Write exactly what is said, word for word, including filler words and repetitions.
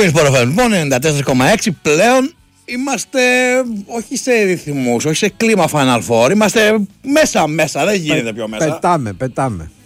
Winsport εφ εμ λοιπόν ενενήντα τέσσερα κόμμα έξι. Πλέον είμαστε όχι σε ρυθμούς, όχι σε κλίμα Final Four. Είμαστε μέσα μέσα, δεν γίνεται πιο μέσα. Πετάμε, πετάμε.